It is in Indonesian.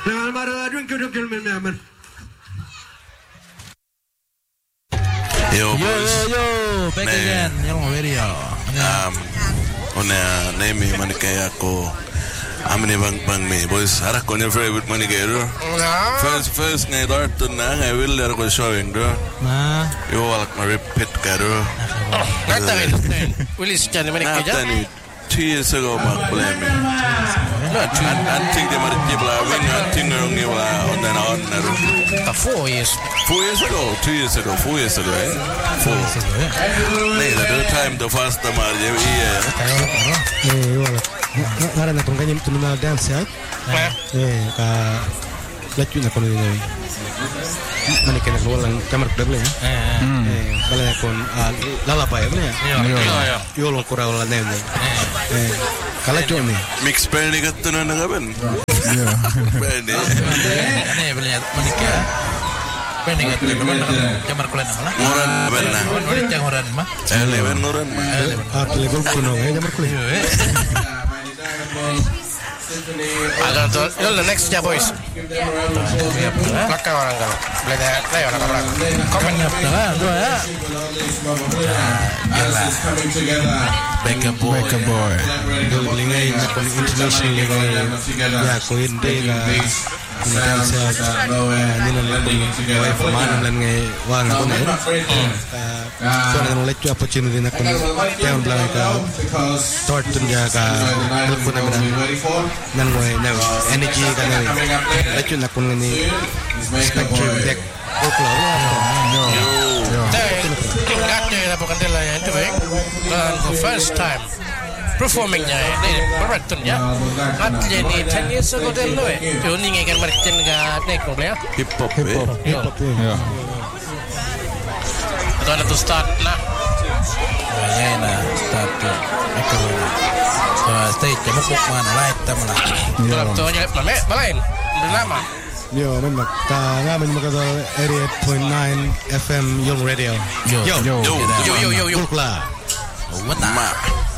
Yo, back again, Yellow Radio. Una name manikaya ko. Amni bang me boys. Harap ko niya favorite manikaya. First ngay darto na ngay will ko showing do. Yo walak ma repeat karo. Natarin. Willis dyan manikaya. Natani 2 years ago mak blame me. Anting dia mari dia belawing anting ngerong ni wala on dan on naru. 4 years. 4 years ago, 2 years ago, 4 years ago, eh? 4. Nih, the time the first time aja iya. Wala. Ngara na kung ganyan tuminal dance ya. Ka lacu na kono ni. Mani kena walang kamar double ya. Bala kon lalapa ya bener. Iya. Yo lo kura wala neme. Kala cumi. Mix penny kattu na ngaben. Iya. Penny. Ane belinya manikaya. Penny kattu kamar kulen mana? Ngoran benar. Ngoran jang ngoran mah. Eleven ngoran mah. Telegol kuno ya kamar kulen. Agak tuh, the next ya boys. Laka orang kalau belajar, saya orang orang. Komen Tengah dua ya. Back boy. Dol lingai na kon international level ya ko inde ga dance nila la ko man lan ngai wang ko na so na lechu opportunity na kon town blank ka start tun ja ka ko na nan mo na energy ka na lechu na kon ni spectrum deck ko ko Gatnya bukan dia yang itu baik. Dan first time performingnya ini beratun ya. Katanya ni 10 years ago dia loh. Itu ni kan mereka nggak naik ya. Hip hop. Ya. Itu ada tu start lah. Ya na start. Aku. Stage jamu kok mana lah teman lah. Kalau tu aja balain. Lama. Yo, memang ta ngamen makado area 8.9 FM Young Radio. Yo. Kulkla. What?